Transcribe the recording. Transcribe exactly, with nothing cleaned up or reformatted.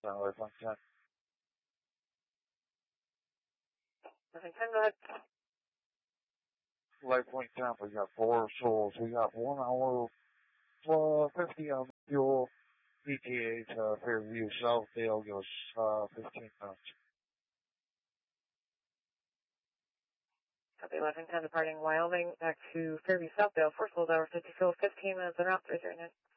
Dollar one ten. Nothing ten, go ahead. Light point ten, we got four souls. We got one hour, uh, fifty on fuel. E T A to Fairview Southdale goes, uh, fifteen minutes. Copy eleven ten, departing Wyoming back to Fairview Southdale. First hold hour fifty, so fifteen minutes en route, three three nine.